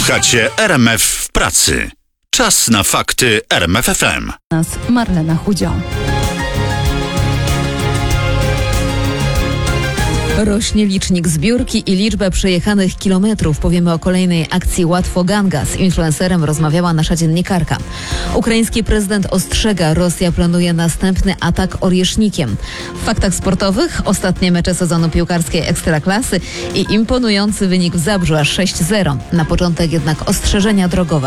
Słuchacie RMF w pracy. Czas na fakty RMF FM. Marlena Chudzio. Rośnie licznik zbiórki i liczba przejechanych kilometrów. Powiemy o kolejnej akcji Łatwo Ganga. Z influencerem rozmawiała nasza dziennikarka. Ukraiński prezydent ostrzega, Rosja planuje następny atak Oriesznikiem. W faktach sportowych ostatnie mecze sezonu piłkarskiej Ekstraklasy i imponujący wynik w Zabrzu, aż 6-0. Na początek jednak ostrzeżenia drogowe.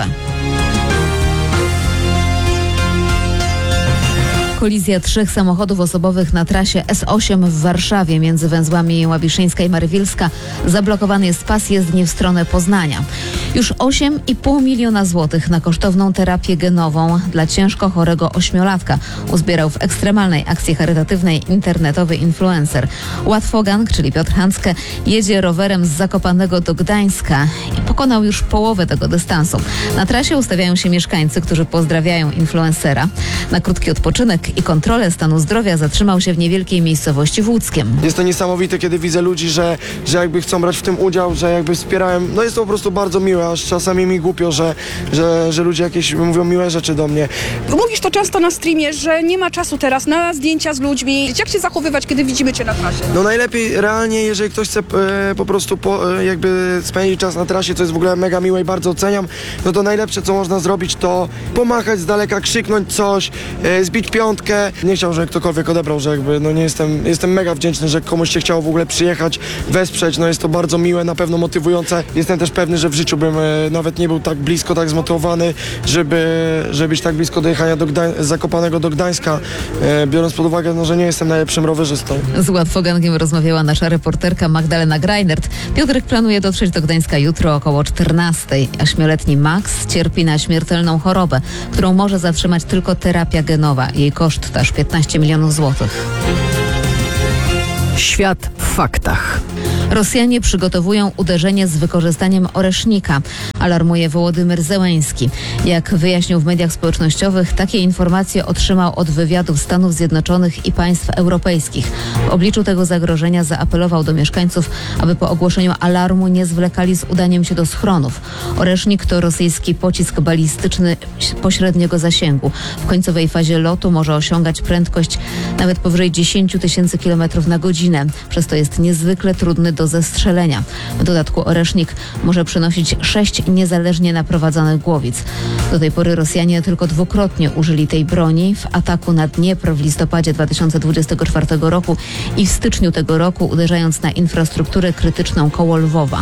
Kolizja 3 samochodów osobowych na trasie S8 w Warszawie między węzłami Łabiszyńska i Marywilska. Zablokowany jest pas jezdni w stronę Poznania. Już 8,5 miliona złotych na kosztowną terapię genową dla ciężko chorego 8-latka uzbierał w ekstremalnej akcji charytatywnej internetowy influencer. Łatwo Gang, czyli Piotr Hancke, jedzie rowerem z Zakopanego do Gdańska i pokonał już połowę tego dystansu. Na trasie ustawiają się mieszkańcy, którzy pozdrawiają influencera. Na krótki odpoczynek i kontrolę stanu zdrowia zatrzymał się w niewielkiej miejscowości w Łódzkiem. Jest to niesamowite, kiedy widzę ludzi, że jakby chcą brać w tym udział, że jakby wspierałem. No jest to po prostu bardzo miłe, aż czasami mi głupio, że ludzie jakieś mówią miłe rzeczy do mnie. Mówisz to często na streamie, że nie ma czasu teraz na zdjęcia z ludźmi. Jak się zachowywać, kiedy widzimy cię na trasie? No najlepiej realnie, jeżeli ktoś chce po prostu jakby spędzić czas na trasie, co jest w ogóle mega miłe i bardzo oceniam, no to najlepsze, co można zrobić, to pomachać z daleka, krzyknąć coś, zbić piątkę. Nie chciał, żeby ktokolwiek odebrał, że jakby no nie jestem mega wdzięczny, że komuś się chciało w ogóle przyjechać, wesprzeć. No jest to bardzo miłe, na pewno motywujące. Jestem też pewny, że w życiu bym nawet nie był tak blisko, tak zmotywowany, żeby być tak blisko dojechania z Zakopanego do Gdańska, biorąc pod uwagę, no, że nie jestem najlepszym rowerzystą. Z Łatwogangiem rozmawiała nasza reporterka Magdalena Greinert. Piotrek planuje dotrzeć do Gdańska jutro około 14:00, a 8-letni Max cierpi na śmiertelną chorobę, którą może zatrzymać tylko terapia genowa. Jej koszt to aż 15 milionów złotych. Świat w faktach. Rosjanie przygotowują uderzenie z wykorzystaniem oresznika, alarmuje Wołodymyr Zełenski. Jak wyjaśnił w mediach społecznościowych, takie informacje otrzymał od wywiadów Stanów Zjednoczonych i państw europejskich. W obliczu tego zagrożenia zaapelował do mieszkańców, aby po ogłoszeniu alarmu nie zwlekali z udaniem się do schronów. Oresznik to rosyjski pocisk balistyczny pośredniego zasięgu. W końcowej fazie lotu może osiągać prędkość nawet powyżej 10 000 km na godzinę. Przez to jest niezwykle trudny do zestrzelenia. W dodatku oresznik może przynosić 6 niezależnie naprowadzonych głowic. Do tej pory Rosjanie tylko dwukrotnie użyli tej broni: w ataku na Dniepr w listopadzie 2024 roku i w styczniu tego roku, uderzając na infrastrukturę krytyczną koło Lwowa.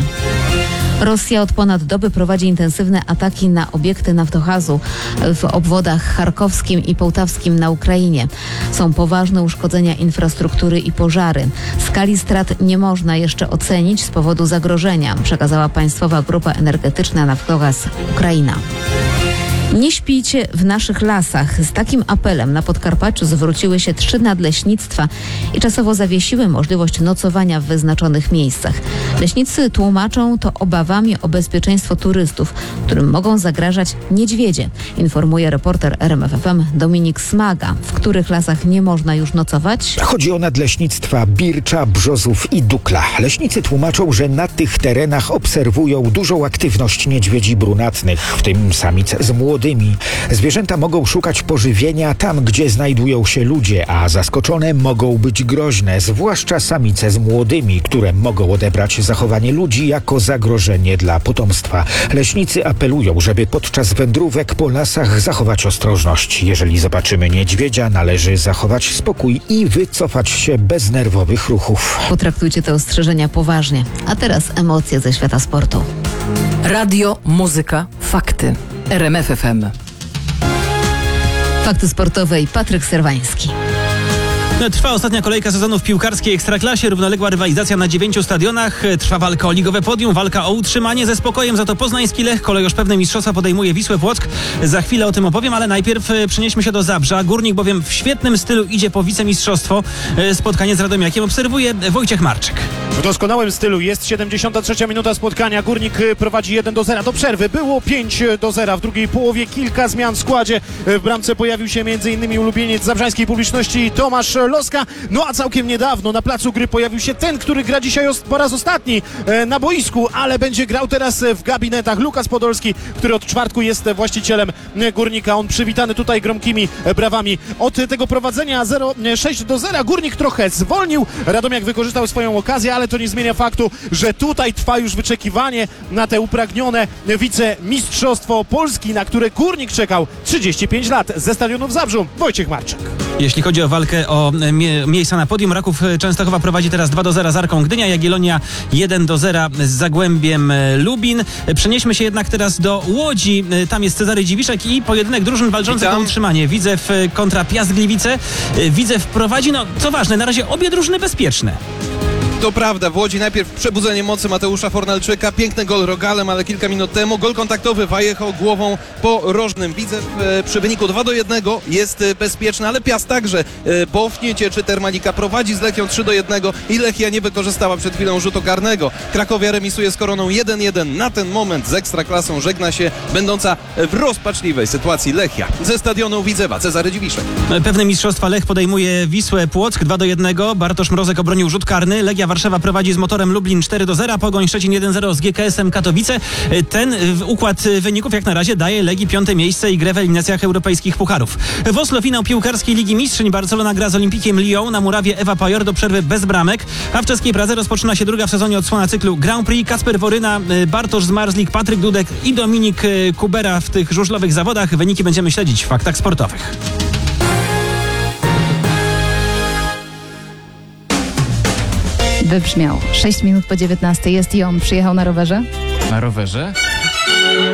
Rosja od ponad doby prowadzi intensywne ataki na obiekty naftogazu w obwodach charkowskim i połtawskim na Ukrainie. Są poważne uszkodzenia infrastruktury i pożary. Skali strat nie można jeszcze ocenić z powodu zagrożenia, przekazała Państwowa Grupa Energetyczna Naftogaz Ukraina. Nie śpijcie w naszych lasach. Z takim apelem na Podkarpaciu zwróciły się 3 nadleśnictwa i czasowo zawiesiły możliwość nocowania w wyznaczonych miejscach. Leśnicy tłumaczą to obawami o bezpieczeństwo turystów, którym mogą zagrażać niedźwiedzie, informuje reporter RMF FM Dominik Smaga. W których lasach nie można już nocować? Chodzi o nadleśnictwa Bircza, Brzozów i Dukla. Leśnicy tłumaczą, że na tych terenach obserwują dużą aktywność niedźwiedzi brunatnych, w tym samic z młodymi. Zwierzęta mogą szukać pożywienia tam, gdzie znajdują się ludzie, a zaskoczone mogą być groźne, zwłaszcza samice z młodymi, które mogą odebrać zachowanie ludzi jako zagrożenie dla potomstwa. Leśnicy apelują, żeby podczas wędrówek po lasach zachować ostrożność. Jeżeli zobaczymy niedźwiedzia, należy zachować spokój i wycofać się bez nerwowych ruchów. Potraktujcie te ostrzeżenia poważnie. A teraz emocje ze świata sportu. Radio, muzyka, fakty. RMF FM. Fakty sportowe i Patryk Serwański. Trwa ostatnia kolejka sezonu w piłkarskiej Ekstraklasie. Równoległa rywalizacja na 9 stadionach. Trwa walka o ligowe podium, walka o utrzymanie. Ze spokojem za to poznański Lech, kolejorz pewne mistrzostwa, podejmuje Wisłę Płock. Za chwilę o tym opowiem, ale najpierw przenieśmy się do Zabrza. Górnik bowiem w świetnym stylu idzie po wicemistrzostwo. Spotkanie z Radomiakiem obserwuje Wojciech Marczyk. W doskonałym stylu jest 73. minuta spotkania. Górnik prowadzi 1-0 do przerwy. Było 5-0 w drugiej połowie. Kilka zmian w składzie. W bramce pojawił się m.in. ulubieniec zabrzańskiej publiczności Tomasz Loska. No a całkiem niedawno na placu gry pojawił się ten, który gra dzisiaj po raz ostatni na boisku, ale będzie grał teraz w gabinetach. Lukas Podolski, który od czwartku jest właścicielem Górnika. On przywitany tutaj gromkimi brawami. Od tego prowadzenia 6-0 Górnik trochę zwolnił. Radomiak wykorzystał swoją okazję, ale to nie zmienia faktu, że tutaj trwa już wyczekiwanie na te upragnione wicemistrzostwo Polski, na które Górnik czekał 35 lat. Ze stadionu w Zabrzu Wojciech Marczek. Jeśli chodzi o walkę o miejsca na podium, Raków Częstochowa prowadzi teraz 2-0 z Arką Gdynia, Jagiellonia 1-0 z Zagłębiem Lubin. Przenieśmy się jednak teraz do Łodzi. Tam jest Cezary Dziwiszek i pojedynek drużyn walczących o utrzymanie. Widzew kontra Piast Gliwice. Widzew prowadzi, no co ważne, na razie obie drużyny bezpieczne. To prawda, w Łodzi najpierw przebudzenie mocy Mateusza Fornalczyka, piękny gol rogalem, ale kilka minut temu gol kontaktowy Vallejo głową po rożnym. Widzew przy wyniku 2-1 jest bezpieczny, ale Piast także po wniecie czy Termalika prowadzi z Lechią 3-1 i Lechia nie wykorzystała przed chwilą rzutu karnego. Krakowia remisuje z Koroną 1-1. Na ten moment z Ekstraklasą żegna się będąca w rozpaczliwej sytuacji Lechia. Ze stadionu Widzewa Cezary Dziwiszek. Pewne mistrzostwa Lech podejmuje Wisłę Płock 2-1. Bartosz Mrozek obronił rzut karny. Legia Warszawa prowadzi z Motorem Lublin 4-0, Pogoń Szczecin 1-0 z GKS-em Katowice. Ten układ wyników jak na razie daje Legii 5. miejsce i grę w eliminacjach europejskich pucharów. W Oslo finał piłkarskiej Ligi Mistrzyń. Barcelona gra z Olimpikiem Lyon, na murawie Ewa Pajor do przerwy bez bramek, a w czeskiej Pradze rozpoczyna się druga w sezonie odsłona cyklu Grand Prix. Kacper Woryna, Bartosz Zmarzlik, Patryk Dudek i Dominik Kubera w tych żużlowych zawodach. Wyniki będziemy śledzić w Faktach Sportowych. Wybrzmiał. 6 minut po 19 jest i on przyjechał na rowerze. Na rowerze?